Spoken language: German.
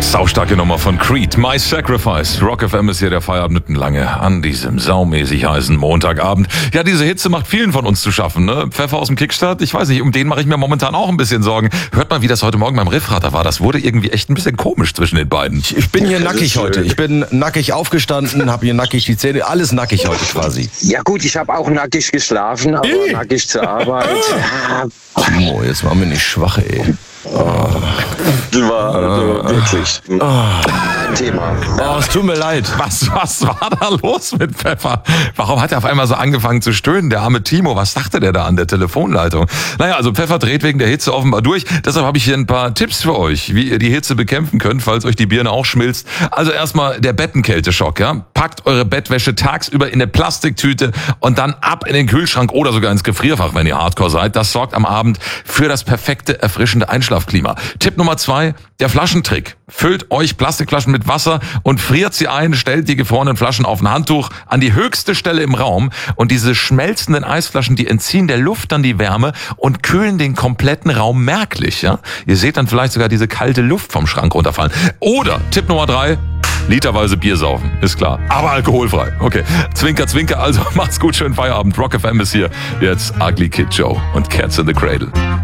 Saustarke Nummer von Creed, My Sacrifice. Rock FM ist hier der Feierabend lange an diesem saumäßig heißen Montagabend. Ja, diese Hitze macht vielen von uns zu schaffen, ne? Pfeffer aus dem Kickstart, ich weiß nicht, um den mache ich mir momentan auch ein bisschen Sorgen. Hört mal, wie das heute Morgen beim Riffrater war. Das wurde irgendwie echt ein bisschen komisch zwischen den beiden. Ich bin hier nackig heute. Ich bin nackig aufgestanden, habe hier nackig die Zähne, alles nackig heute quasi. Ja gut, ich habe auch nackig geschlafen, aber nackig zur Arbeit. Timo, jetzt war mir nicht schwach, ey. War also wirklich ein Thema. Oh, es tut mir leid. Was war da los mit Pfeffer? Warum hat er auf einmal so angefangen zu stöhnen? Der arme Timo, was dachte der da an der Telefonleitung? Naja, also Pfeffer dreht wegen der Hitze offenbar durch. Deshalb habe ich hier ein paar Tipps für euch, wie ihr die Hitze bekämpfen könnt, falls euch die Birne auch schmilzt. Also erstmal der Bettenkälteschock, ja? Packt eure Bettwäsche tagsüber in eine Plastiktüte und dann ab in den Kühlschrank oder sogar ins Gefrierfach, wenn ihr Hardcore seid. Das sorgt am Abend für das perfekte, erfrischende Einschlafklima. Tipp Nummer 2, der Flaschentrick. Füllt euch Plastikflaschen mit Wasser und friert sie ein, stellt die gefrorenen Flaschen auf ein Handtuch an die höchste Stelle im Raum und diese schmelzenden Eisflaschen, die entziehen der Luft dann die Wärme und kühlen den kompletten Raum merklich. Ja? Ihr seht dann vielleicht sogar diese kalte Luft vom Schrank runterfallen. Oder Tipp Nummer 3, literweise Bier saufen, ist klar. Aber alkoholfrei. Okay, Zwinker, Zwinker, also macht's gut, schönen Feierabend. Rock FM ist hier. Jetzt Ugly Kid Joe und Cats in the Cradle.